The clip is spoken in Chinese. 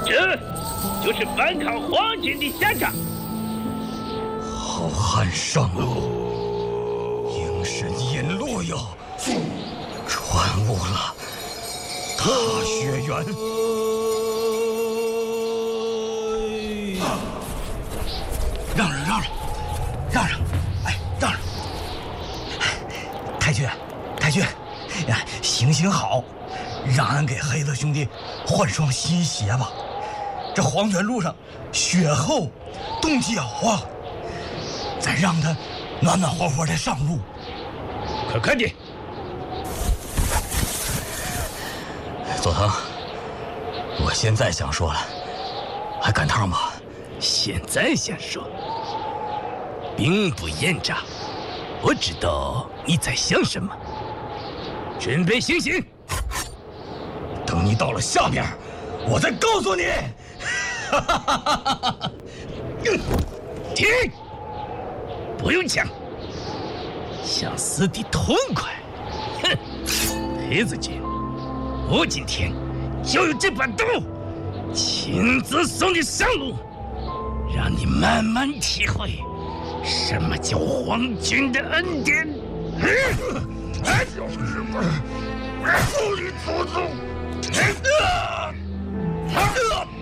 这就是反抗皇军的下场。 好汉上路，应神引路哟，传悟了踏雪原。让让让让让让！哎，让让！太君，太君，呀，行行好，让俺给黑子兄弟换双新鞋吧。这黄泉路上雪厚，冻脚啊！再让他暖暖和和的上路。 快快点！ 佐藤，我现在想说了，还赶趟吗？ 现在想说，兵不厌诈。我知道你在想什么。准备行刑。 等你到了下边，我再告诉你。 停！不用抢，想死的痛快。哼，黑子君，我今天就用这把刀亲自送你上路，让你慢慢体会什么叫皇军的恩典。就是吧，父你祖宗！